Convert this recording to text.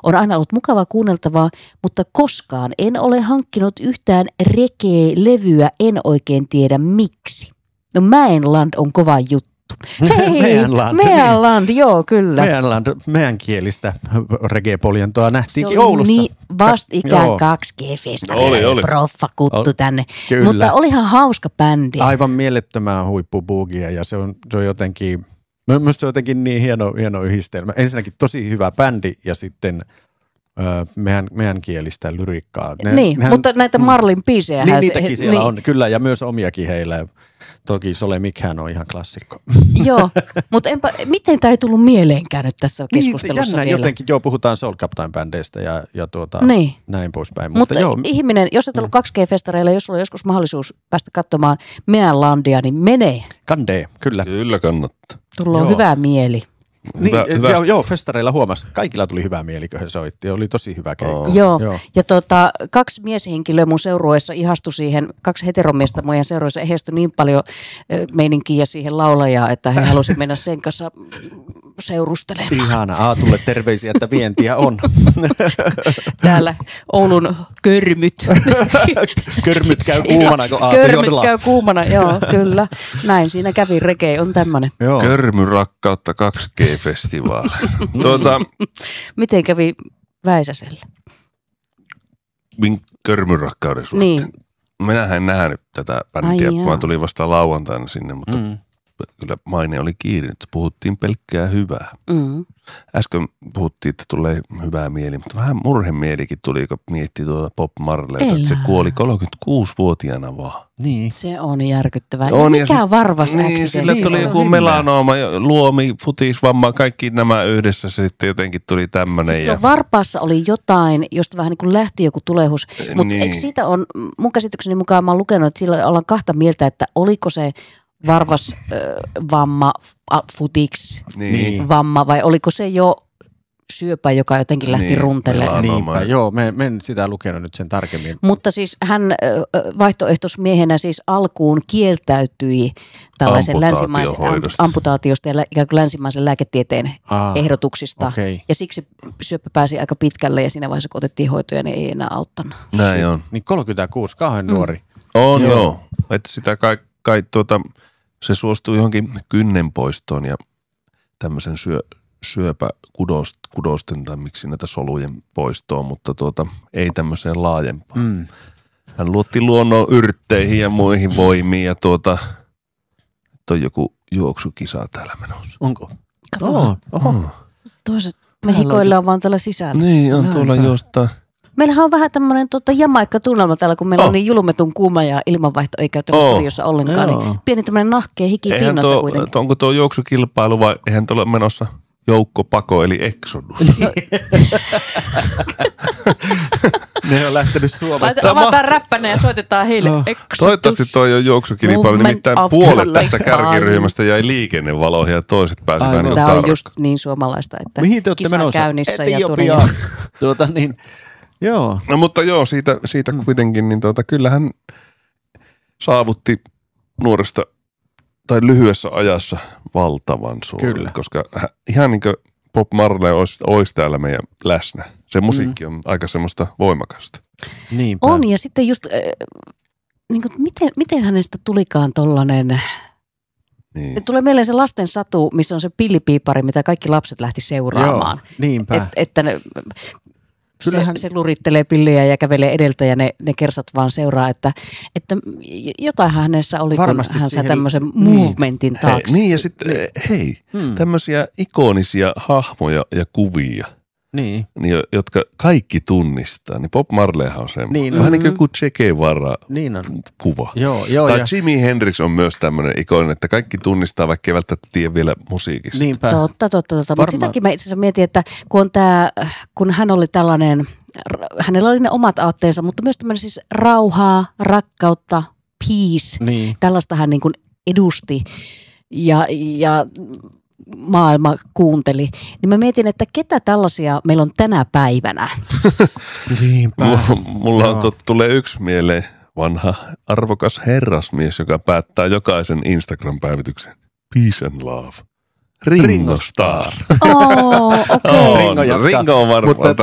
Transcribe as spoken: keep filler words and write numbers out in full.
On aina ollut mukavaa kuunneltavaa, mutta koskaan en ole hankkinut yhtään reggae-levyä, en oikein tiedä miksi. No Mäenland on kova juttu. Hei, Mäenland, Mäenland, niin. Joo, kyllä. Mäenland, meidän kielistä reggae-poljentoa nähtiinkin se oli Oulussa. Niin vastikään kaksi G-festareilla, proffa kuttu tänne. Kyllä. Mutta olihan hauska bändi. Aivan mielettömään huippubugia ja se on, se on jotenkin, minusta se on jotenkin niin hieno, hieno yhdistelmä. Ensinnäkin tosi hyvä bändi ja sitten ö, meidän, meidän kielistä lyriikkaa. Ne, niin, nehän, mutta näitä Marlin biisejä. Niin, niitäkin he, siellä niin. on, kyllä, ja myös omiakin heillä. Toki Sole Mikhän on ihan klassikko. Joo, mutta enpä, miten tämä ei tullut mieleenkään nyt tässä keskustelussa niin, jännä vielä? Jotenkin, joo, puhutaan Soul Captain-bändeistä ja, ja tuota, niin. näin poispäin. Mutta, mutta joo. ihminen, jos et ollut kaksi G-festareilla, jos sulla on joskus mahdollisuus päästä katsomaan Mäenlandia, niin menee. Kandee, kyllä. Kyllä kannattaa. Tullut on hyvä mieli. Niin, hyvä, joo, joo, festareilla huomasi. Kaikilla tuli hyvä mieli, kun he soitti. Oli tosi hyvä keikka. Oh. Joo. joo, ja tota, kaksi mieshenkilöä mun seurueessa ihastui siihen, kaksi heteromiestä mun seurueessa ehestyi niin paljon meininkiä siihen laulajaan, että he halusivat mennä sen kanssa seurustelemaan. Ihana. Aatulle terveisiä, että vientiä on. Täällä Oulun körmyt. Körmyt käy kuumana, kun Aatu Körmyt jodlaa. käy kuumana, joo, kyllä. Näin siinä kävi, reggae on tämmöinen. Körmyrakkautta kaksi G-festivaali. tuota, Miten kävi Väisäselle? Min körmyrakkauden suhteen? Niin. Minähän en nähnyt tätä bändiä, kun mä tulin vasta lauantaina sinne, mutta mm. kyllä maine oli kiirinyt. Puhuttiin pelkkää hyvää. Mm. Äsken puhuttiin, että tulee hyvää mieli, mutta vähän murhemielikin tuli, kun mietti tuota Bob Marleyta, että se kuoli kolmekymmentäkuusivuotiaana vaan. Niin. Se on järkyttävää. On, ja mikä ja varvas niin, accident? sille tuli joku melanooma, luomi, futisvamma, kaikki nämä yhdessä, se sitten jotenkin tuli tämmöinen. Siis ja... varpaassa oli jotain, josta vähän niin kuin lähti joku tulehus, mutta niin. Eikö siitä on, mun käsitykseni mukaan mä oon lukenut, että sillä ollaan kahta mieltä, että oliko se varvasvamma, äh, futiks niin. vamma vai oliko se jo syöpä, joka jotenkin lähti niin, runtelemaan. Niinpä, joo, me, me en sitä lukenut nyt sen tarkemmin. Mutta siis hän vaihtoehtoismiehenä siis alkuun kieltäytyi tällaisen länsimaisen amputaatiosta ja ikään kuin länsimaisen lääketieteen ah, ehdotuksista. Okay. Ja siksi syöpä pääsi aika pitkälle ja siinä vaiheessa kun otettiin hoitoja, niin ei enää auttanut. Näin on. Niin kolmekymmentäkuusi, kauhean nuori. Mm. On joo, joo. Että sitä kai, kai tuota, se suostui johonkin kynnenpoistoon ja tämmöisen syö syöpäkudosten tai miksi näitä solujen poistoon, mutta tuota, ei tämmöiseen laajempaan. Mm. Hän luotti luonnon yrtteihin ja muihin voimiin ja tuota, nyt on joku juoksukisa täällä menossa. Onko? Katsotaan. Oho. Oho. Toiset me hikoillaan vaan täällä sisällä. Niin, on Näin tuolla jostain. Meillähän on vähän tämmöinen tota, Jamaikka-tunnelma täällä, kun meillä oh. on niin julmetun kuuma ja ilmanvaihto ei käy täällä oh. studiossa ollenkaan. Niin pieni tämmöinen nahkea hiki tinnassa tuo, kuitenkin. Onko tuo juoksukilpailu vai eihän tuolla menossa joukkopako eli Exodus? Ne on lähtenyt Suomesta. Laita, avataan räppänä ja soitetaan heille no. Exodus. Toivottavasti toi on juoksukilpailu, nimittäin puolet tästä kärkiryhmästä jäi liikennevaloihin ja toiset pääsivät niin Tämä tarkkaan. on just niin suomalaista, että mihin te olette menossa? Käynnissä Etiopiaan. tuota niin, joo. No mutta joo, siitä, siitä kuitenkin, niin tuota, kyllähän saavutti nuoresta tai lyhyessä ajassa valtavan suuren. Kyllä. Koska hän, ihan niin kuin Bob Marley olisi, olisi täällä meidän läsnä. Se musiikki mm. on aika semmoista voimakasta. Niinpä. On ja sitten just, äh, niin kuin, miten, miten hänestä tulikaan tollainen... Niin. Tulee mieleen se lasten satu, missä on se pillipiipari, mitä kaikki lapset lähti seuraamaan. Joo, niinpä. Et, että ne, Kyllähän... se, se lurittelee pilliä ja kävelee edeltä ja ne, ne kersat vaan seuraa, että, että jotain hänessä oli, varmasti kun hän sai tämmöisen niin. movementin taakse. Hei, niin ja sitten hei, hmm. tämmöisiä ikonisia hahmoja ja kuvia. Niin. Niin, jotka kaikki tunnistaa. Niin Bob Marleyhan on semmoinen. Niin, vähän mm-hmm. niin kuin Che Guevara niin on. kuva. Joo, joo, tai ja... Jimi Hendrix on myös tämmöinen ikoninen, että kaikki tunnistaa, vaikka ei välttämättä tiedä vielä musiikista. Niinpä. Totta, totta, totta. Mutta sitäkin mä itse asiassa mietin, että kun, on tää, kun hän oli tällainen, hänellä oli ne omat aatteensa, mutta myös tämmöinen siis rauhaa, rakkautta, peace. Niin. Tällaista hän niin kuin edusti ja... ja maailma kuunteli, niin mä mietin, että ketä tällaisia meillä on tänä päivänä? Niinpä. Mulla on tot, tulee yksi mieleen vanha arvokas herrasmies, joka päättää jokaisen Instagram-päivityksen. Peace and love. Ringo, Ringo Starr. Oh, okay. Ringo, Ringo on varmaan. Mutta